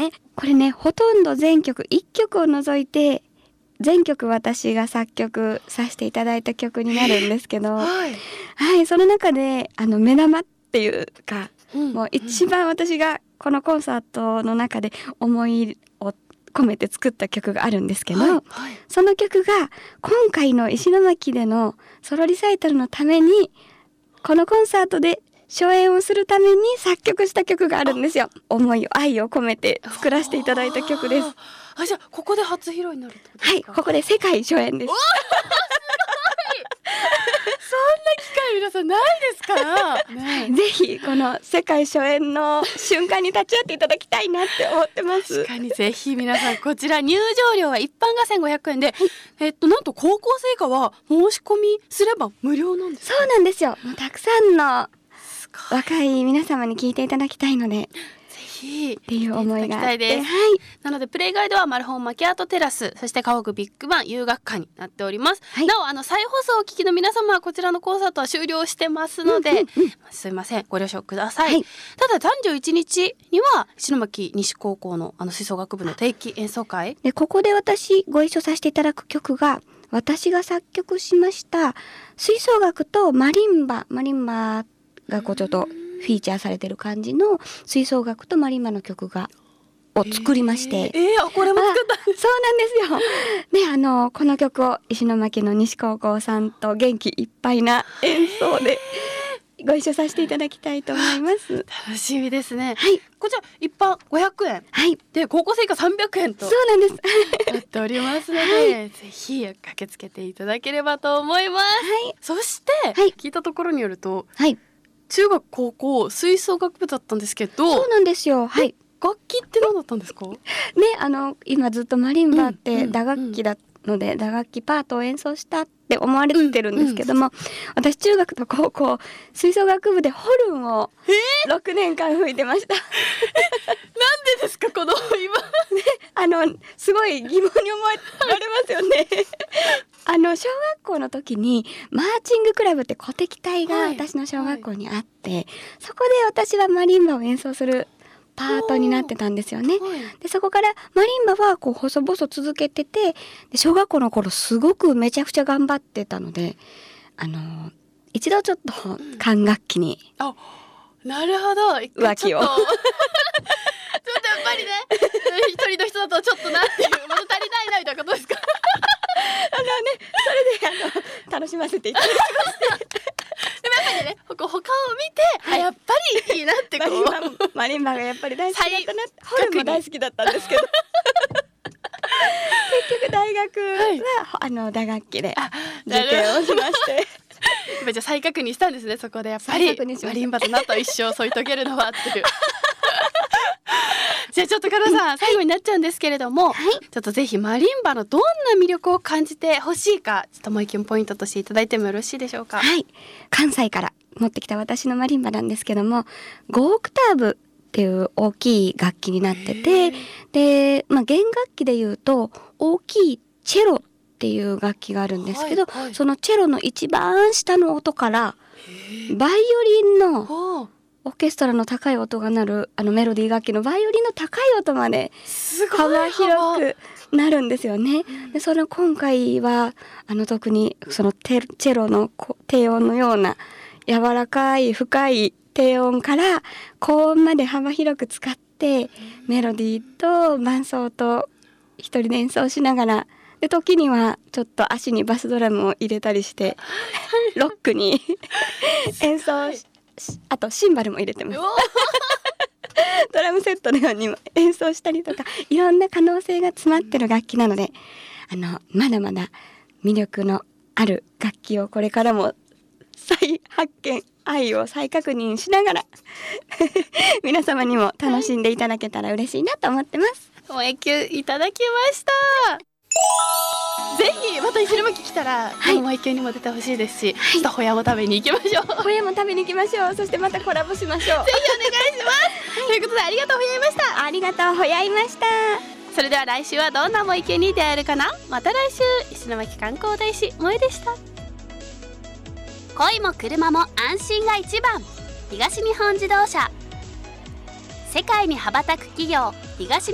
ね。これね、ほとんど全曲1曲を除いて全曲私が作曲させていただいた曲になるんですけど、はい、その中で目玉っていうか、もう一番私がこのコンサートの中で思いを込めて作った曲があるんですけど、その曲が今回の石巻でのソロリサイタルのためにこのコンサートで初演をするために作曲した曲があるんですよ。思いを愛を込めて作らせていただいた曲です。 じゃあここで初披露になるってことですか？ はい、ここで世界初演です。 そんな機会皆さんないですから、 ぜひこの世界初演の瞬間に立ち会っていただきたいなって思ってます。 確かにぜひ皆さんこちら入場料は一般が1500円で、なんと高校生以下は申し込みすれば無料なんですか？ そうなんですよ。もうたくさんの若い皆様に聞いていただきたいので、っていう思いがあって、 なのでプレイガイドはマルホンマキアートテラス、そして河北ビッグバン遊学館になっております。なお再放送をお聞きの皆様はこちらのコンサートは終了してますので、すいませんご了承ください。ただ31日には石巻西高校の吹奏楽部の定期演奏会で、ここで私ご一緒させていただく曲が私が作曲しました吹奏楽とマリンバがちょっとフィーチャーされてる感じの吹奏楽とマリンバの曲を作りまして、 これも作ったそうなんですよ。で、この曲を石巻の西高校さんと元気いっぱいな演奏でご一緒させていただきたいと思います。 楽しみですね。こちら一般500円、で高校生以下300円とそうなんですなっておりますので、ぜひ駆けつけていただければと思います。そして、聞いたところによると、中学高校吹奏楽部だったんですけど。 そうなんですよ。 楽器って何だったんですか？ 今ずっとマリンバって打楽器だので、打楽器パートを演奏したって思われてるんですけども、私中学と高校吹奏楽部でホルンを6年間吹いてました。なんでですかこの今すごい疑問に思られますよね。小学校の時にマーチングクラブって鼓笛隊が私の小学校にあって、そこで私はマリンバを演奏するパートになってたんですよね。でそこからマリンバは細々続けてて、で小学校の頃すごくめちゃくちゃ頑張ってたので、一度ちょっと管楽器になるほど浮気をちょっとやっぱりね一人の人だとちょっとなっていう物足りないなみたいなことですか？ それで楽しませていただきまして。 でもやっぱりね他を見て、やっぱりいいなってマリンバがやっぱり大好きだったな、ホルンも大好きだったんですけど結局大学は、打楽器で受験をしましてじゃあ再確認したんですね。そこでやっぱりマリンバとなと一生添い遂げるのはっていうじゃあちょっとカロさん、最後になっちゃうんですけれども、ちょっとぜひマリンバのどんな魅力を感じてほしいか、ちょっともう一件ポイントとしていただいてもよろしいでしょうか？ 関西から持ってきた私のマリンバなんですけども、5オクターブっていう大きい楽器になってて、で、弦楽器でいうと大きいチェロっていう楽器があるんですけど、そのチェロの一番下の音からバイオリンのオーケストラの高い音が鳴るメロディー楽器のバイオリンの高い音まで幅広くなるんですよね。でその今回は特にそのチェロの低音のような柔らかい深い低音から高音まで幅広く使ってメロディーと伴奏と一人で演奏しながら、で時にはちょっと足にバスドラムを入れたりしてロックに演奏し、あとシンバルも入れてますドラムセットのように演奏したりとか、いろんな可能性が詰まってる楽器なので、まだまだ魅力のある楽器をこれからも再発見、愛を再確認しながら皆様にも楽しんでいただけたら嬉しいなと思ってます。 もう永久いただきました。ぜひまた石巻来たらもう一級にも出てほしいですし、ちょっとホヤも食べに行きましょう。 ホヤも食べに行きましょう。そしてまたコラボしましょう。 ぜひお願いしますということでありがとうほやいました。 ありがとうほやいました。 それでは来週はどんなもいけに出会えるかな。また来週。石巻観光大使萌でした。恋も車も安心が一番、東日本自動車。世界に羽ばたく企業東